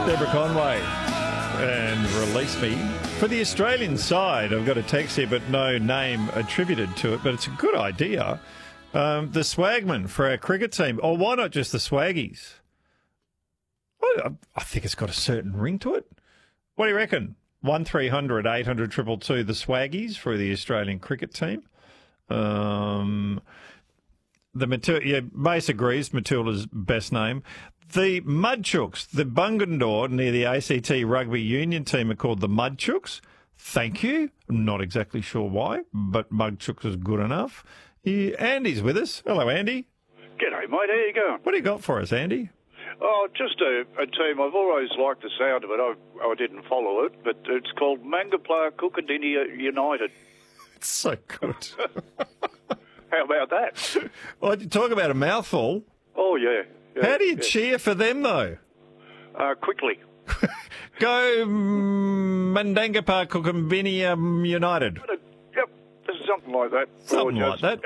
Deborah Conway and Release Me. For the Australian side, I've got a text here, but no name attributed to it, but it's a good idea. The Swagman for our cricket team. Or why not just the Swaggies? Well, I think it's got a certain ring to it. What do you reckon? 1300 800 222, the Swaggies for the Australian cricket team. Mace agrees, Matilda's best name. The Mudchooks, the Bungendore near the ACT Rugby Union team are called the Mudchooks. Thank you. I'm not exactly sure why, but Mudchooks is good enough. Andy's with us. Hello, Andy. G'day, mate. How you going? What do you got for us, Andy? Oh, just a team. I've always liked the sound of it. I didn't follow it, but it's called Mangapla Kookatinni United. It's so good. How about that? Well, you talk about a mouthful. Oh, yeah. How do you cheer for them, though? Quickly. Go Mandangapa Kookatinni United. Yep, something like that. Something like that.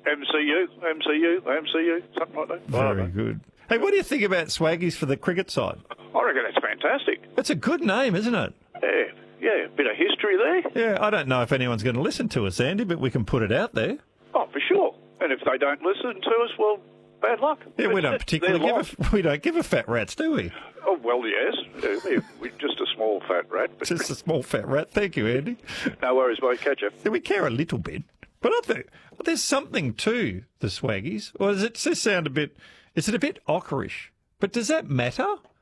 MCU, something like that. Very good. Hey, what do you think about Swaggies for the cricket side? I reckon that's fantastic. It's a good name, isn't it? Yeah, a bit of history there. Yeah, I don't know if anyone's going to listen to us, Andy, but we can put it out there. Oh, for sure. And if they don't listen to us, well, bad luck. Yeah, we don't particularly give a fat rats, do we? Oh, well, yes. We're just a small fat rat. But... Just a small fat rat. Thank you, Andy. No worries, mate. Catch you. Yeah, we care a little bit. But I think there's something to the Swaggies. Or does it just sound a bit... Is it a bit ockerish? But does that matter?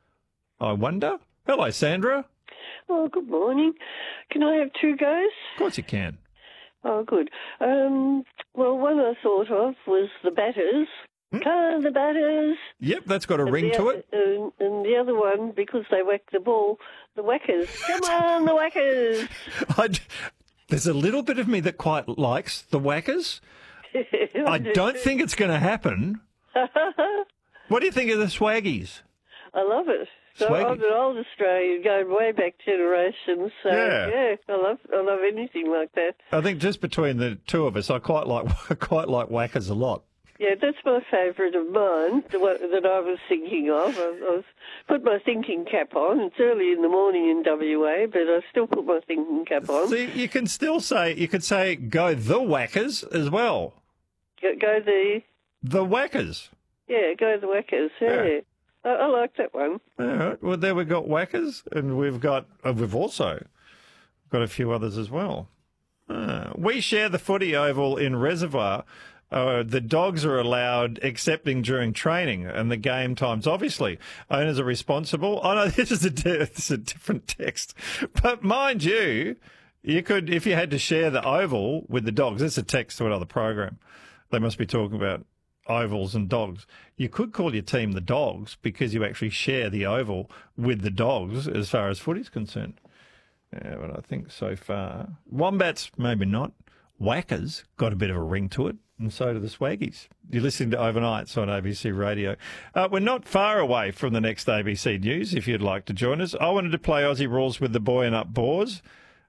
I wonder. Hello, Sandra. Oh, good morning. Can I have two goes? Of course you can. Oh, good. Well, one I thought of was the Batters. The Batters. Yep, that's got a ring to it. And the other one, because they whack the ball, the Whackers. Come on, the Whackers. There's a little bit of me that quite likes the Whackers. I don't think it's going to happen. What do you think of the Swaggies? I love it. So I'm an old Australian, going way back generations. So yeah, I love anything like that. I think just between the two of us, I quite like Whackers a lot. Yeah, that's my favourite of mine, the one that I was thinking of. I put my thinking cap on. It's early in the morning in WA, but I still put my thinking cap on. See, you could say go the Whackers as well. Go the Whackers. Yeah, go the Whackers. Yeah. I like that one. All right. Well, there we've got Whackers, and we've also got a few others as well. We share the footy oval in Reservoir. The dogs are allowed excepting during training and the game times, obviously. Owners are responsible. Oh, no, this is a different text. But mind you, you could, if you had to share the oval with the dogs, this is a text to another program. They must be talking about ovals and dogs. You could call your team the Dogs because you actually share the oval with the dogs as far as footy's concerned. Yeah, but I think so far, Wombats, maybe not. Whackers got a bit of a ring to it, and so do the Swaggies. You're listening to Overnights on ABC Radio. We're not far away from the next ABC News, if you'd like to join us. I wanted to play Aussie Rules with the Buoyant Up Boars,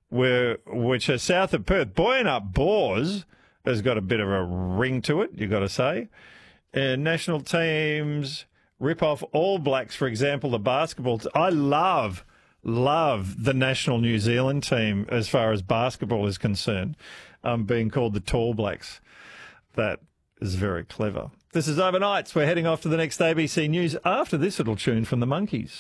which are south of Perth. Buoyant Up Boars has got a bit of a ring to it, you've got to say. National teams rip off All Blacks, for example, the basketball. I love the national New Zealand team as far as basketball is concerned, being called the Tall Blacks. That is very clever. This is Overnights. We're heading off to the next ABC News after this little tune from the Monkees.